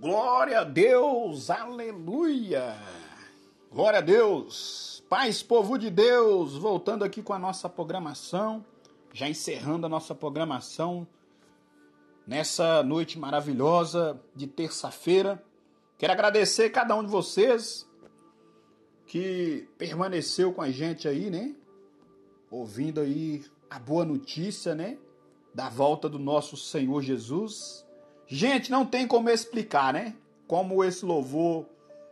Glória a Deus, aleluia, glória a Deus, paz, povo de Deus, voltando aqui com a nossa programação, já encerrando a nossa programação nessa noite maravilhosa de terça-feira. Quero agradecer a cada um de vocês que permaneceu com a gente aí, né, ouvindo aí a boa notícia, né, da volta do nosso Senhor Jesus. Gente, não tem como explicar, né? Como esse louvor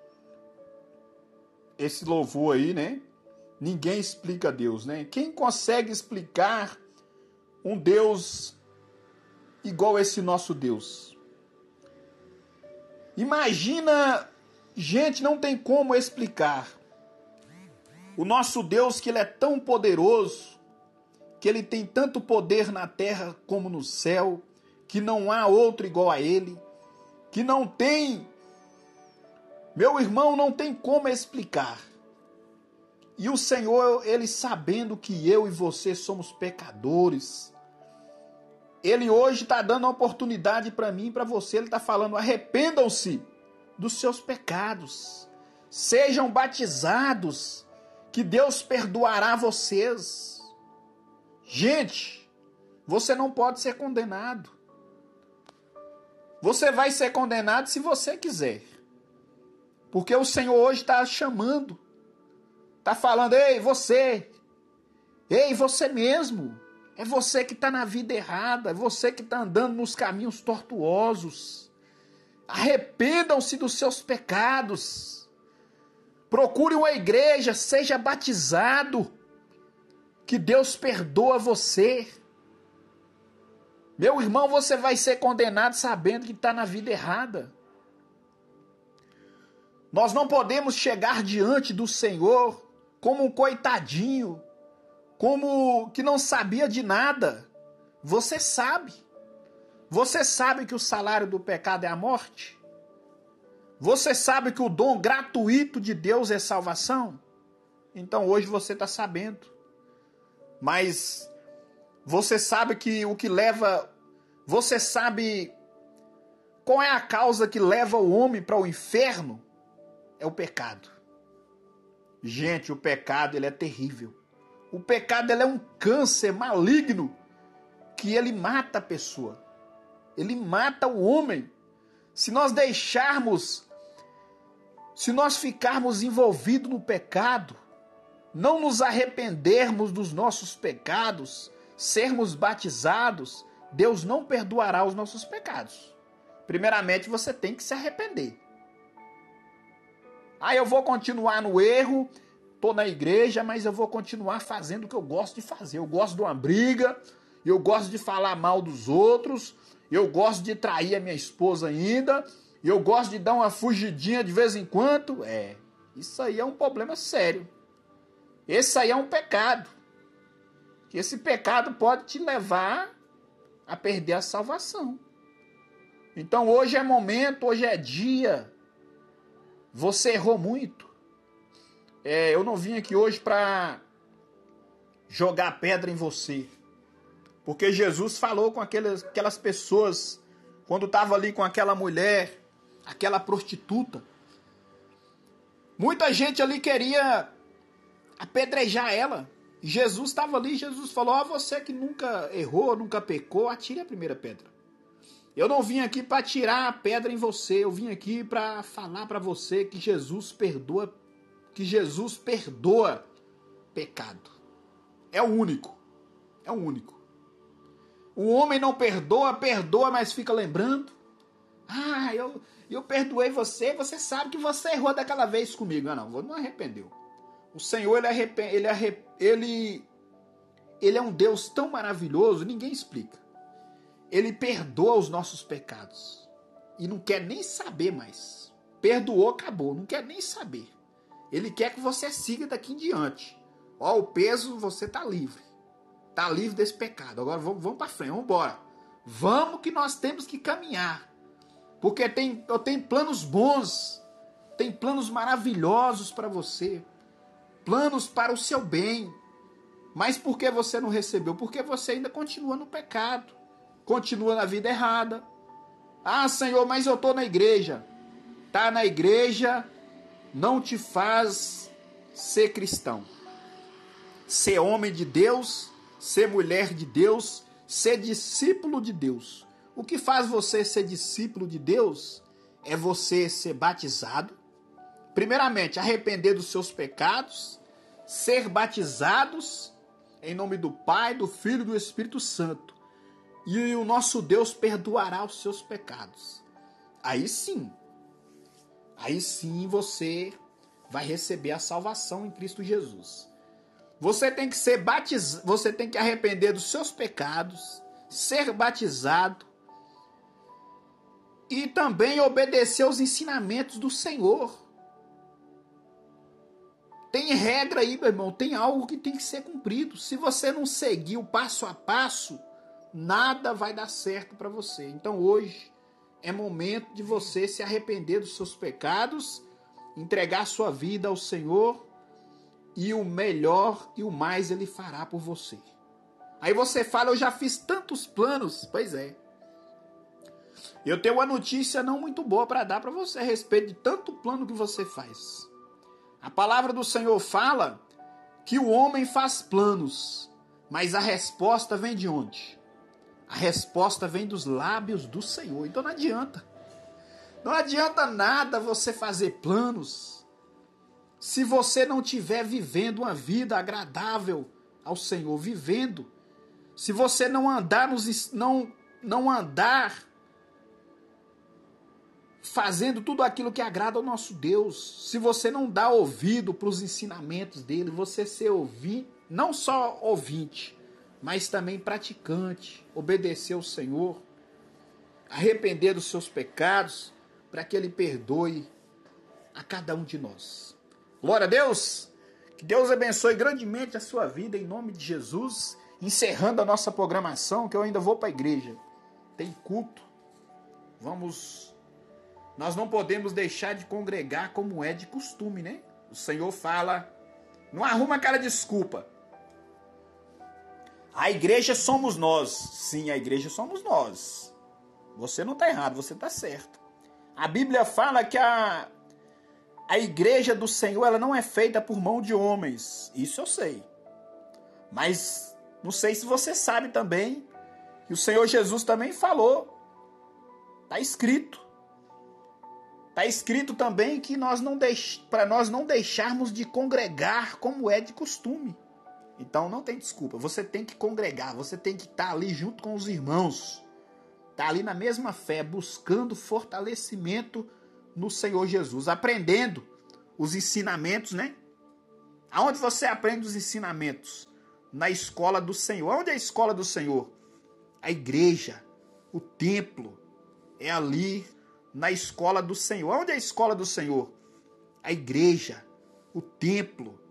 aí, né? Ninguém explica Deus, né? Quem consegue explicar um Deus igual esse nosso Deus? Imagina, gente, não tem como explicar. O nosso Deus, que ele é tão poderoso, que ele tem tanto poder na terra como no céu, que não há outro igual a ele, que não tem, meu irmão, não tem como explicar. E o Senhor, ele sabendo que eu e você somos pecadores, ele hoje está dando a oportunidade para mim e para você, ele está falando, arrependam-se dos seus pecados, sejam batizados, que Deus perdoará vocês. Gente, você não pode ser condenado. Você vai ser condenado se você quiser. Porque o Senhor hoje está chamando. Está falando, ei, você mesmo. É você que está na vida errada. É você que está andando nos caminhos tortuosos. Arrependam-se dos seus pecados. Procure uma igreja, seja batizado. Que Deus perdoa você. Meu irmão, você vai ser condenado sabendo que está na vida errada. Nós não podemos chegar diante do Senhor como um coitadinho, como que não sabia de nada. Você sabe. Você sabe que o salário do pecado é a morte? Você sabe que o dom gratuito de Deus é salvação? Então hoje você está sabendo. Mas você sabe que o que leva... Você sabe qual é a causa que leva o homem para o inferno? É o pecado. Gente, o pecado ele é terrível. O pecado ele é um câncer maligno que ele mata a pessoa. Ele mata o homem. Se nós ficarmos envolvidos no pecado, não nos arrependermos dos nossos pecados, sermos batizados, Deus não perdoará os nossos pecados. Primeiramente, você tem que se arrepender. Eu vou continuar no erro, estou na igreja, mas eu vou continuar fazendo o que eu gosto de fazer. Eu gosto de uma briga, eu gosto de falar mal dos outros, eu gosto de trair a minha esposa ainda, eu gosto de dar uma fugidinha de vez em quando. Isso aí é um problema sério. Esse aí é um pecado. Esse pecado pode te levar a perder a salvação. Então hoje é momento, hoje é dia. Você errou muito. Eu não vim aqui hoje para jogar pedra em você. Porque Jesus falou com aquelas pessoas, quando estava ali com aquela mulher, aquela prostituta. Muita gente ali queria apedrejar ela. Jesus estava ali, Jesus falou, você que nunca errou, nunca pecou, atire a primeira pedra. Eu não vim aqui para tirar a pedra em você, eu vim aqui para falar para você que Jesus perdoa pecado. É o único. O homem não perdoa, mas fica lembrando. Eu perdoei você, você sabe que você errou daquela vez comigo. Não arrependeu. O Senhor, ele é um Deus tão maravilhoso, ninguém explica. Ele perdoa os nossos pecados. E não quer nem saber mais. Perdoou, acabou, não quer nem saber. Ele quer que você siga daqui em diante. O peso, você está livre. Está livre desse pecado. Agora vamos para frente, vamos embora. Vamos que nós temos que caminhar. Porque eu tenho planos bons. Tem planos maravilhosos para você. Planos para o seu bem. Mas por que você não recebeu? Porque você ainda continua no pecado. Continua na vida errada. Ah, Senhor, mas eu estou na igreja. Tá na igreja não te faz ser cristão. Ser homem de Deus, ser mulher de Deus, ser discípulo de Deus. O que faz você ser discípulo de Deus é você ser batizado. Primeiramente, arrepender dos seus pecados, ser batizados em nome do Pai, do Filho e do Espírito Santo. E o nosso Deus perdoará os seus pecados. Aí sim você vai receber a salvação em Cristo Jesus. Você tem que ser batizado, você tem que arrepender dos seus pecados, ser batizado e também obedecer aos ensinamentos do Senhor. Tem regra aí, meu irmão, tem algo que tem que ser cumprido. Se você não seguir o passo a passo, nada vai dar certo para você. Então hoje é momento de você se arrepender dos seus pecados, entregar sua vida ao Senhor e o melhor e o mais Ele fará por você. Aí você fala, eu já fiz tantos planos. Pois é. Eu tenho uma notícia não muito boa para dar para você a respeito de tanto plano que você faz. A palavra do Senhor fala que o homem faz planos, mas a resposta vem de onde? A resposta vem dos lábios do Senhor. Então não adianta. Não adianta nada você fazer planos se você não estiver vivendo uma vida agradável ao Senhor, vivendo. Se você não andar não andar fazendo tudo aquilo que agrada ao nosso Deus, se você não dá ouvido para os ensinamentos dele, você ser ouvinte, não só ouvinte, mas também praticante, obedecer ao Senhor, arrepender dos seus pecados, para que Ele perdoe a cada um de nós. Glória a Deus! Que Deus abençoe grandemente a sua vida, em nome de Jesus. Encerrando a nossa programação, que eu ainda vou para a igreja. Tem culto. Nós não podemos deixar de congregar como é de costume, né? O Senhor fala, não arruma aquela desculpa. A igreja somos nós. Sim, a igreja somos nós. Você não está errado, você está certo. A Bíblia fala que a igreja do Senhor ela não é feita por mão de homens. Isso eu sei. Mas não sei se você sabe também que o Senhor Jesus também falou. Está escrito. Está escrito também que para nós não deixarmos de congregar como é de costume. Então não tem desculpa, você tem que congregar, você tem que estar ali junto com os irmãos, estar ali na mesma fé, buscando fortalecimento no Senhor Jesus, aprendendo os ensinamentos, né? Aonde você aprende os ensinamentos? Na escola do Senhor. Onde é a escola do Senhor? A igreja, o templo, é ali na escola do Senhor. Onde é a escola do Senhor? A igreja, o templo,